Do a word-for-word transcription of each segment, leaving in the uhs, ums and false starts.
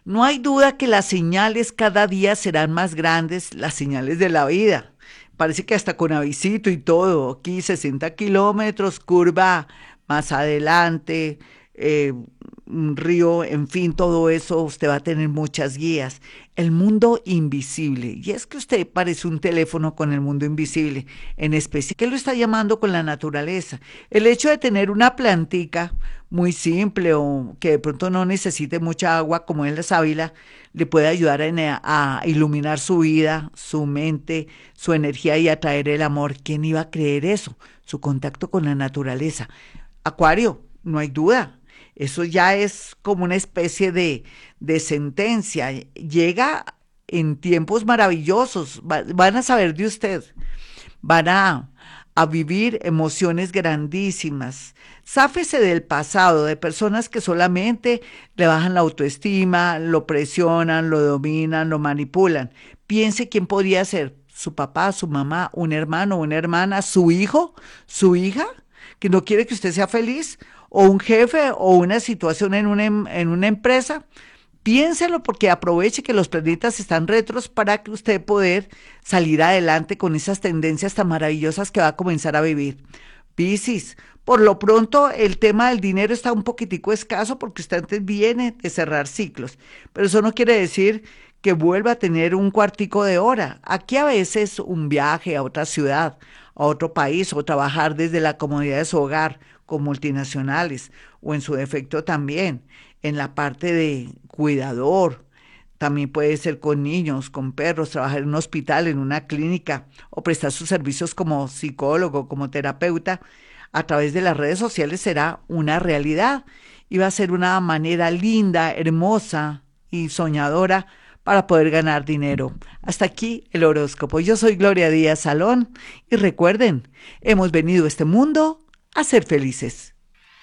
No hay duda que las señales cada día serán más grandes, las señales de la vida. Parece que hasta con avisito y todo, aquí sesenta kilómetros, curva más adelante, eh, un río, en fin, todo eso, usted va a tener muchas guías. El mundo invisible, y es que usted parece un teléfono con el mundo invisible, en especie, ¿qué lo está llamando con la naturaleza? El hecho de tener una plantica muy simple o que de pronto no necesite mucha agua, como es la sábila, le puede ayudar a, a iluminar su vida, su mente, su energía y atraer el amor. ¿Quién iba a creer eso? Su contacto con la naturaleza. Acuario, no hay duda. Eso ya es como una especie de, de sentencia. Llega en tiempos maravillosos. Va- van a saber de usted. Van a, a vivir emociones grandísimas. Záfese del pasado, de personas que solamente le bajan la autoestima, lo presionan, lo dominan, lo manipulan. Piense quién podría ser, su papá, su mamá, un hermano, una hermana, su hijo, su hija, que no quiere que usted sea feliz, o un jefe o una situación en una, em- en una empresa. Piénselo porque aproveche que los planetas están retros para que usted poder salir adelante con esas tendencias tan maravillosas que va a comenzar a vivir. Piscis, por lo pronto el tema del dinero está un poquitico escaso porque usted antes viene de cerrar ciclos, pero eso no quiere decir que vuelva a tener un cuartico de hora. Aquí a veces un viaje a otra ciudad, a otro país o trabajar desde la comodidad de su hogar con multinacionales o en su defecto también en la parte de cuidador. También puede ser con niños, con perros, trabajar en un hospital, en una clínica o prestar sus servicios como psicólogo, como terapeuta a través de las redes sociales será una realidad y va a ser una manera linda, hermosa y soñadora para poder ganar dinero. Hasta aquí el horóscopo. Yo soy Gloria Díaz Salón y recuerden, hemos venido a este mundo a ser felices.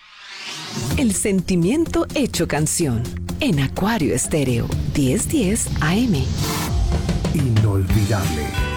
El sentimiento hecho canción en Acuario Estéreo diez diez A M. Inolvidable.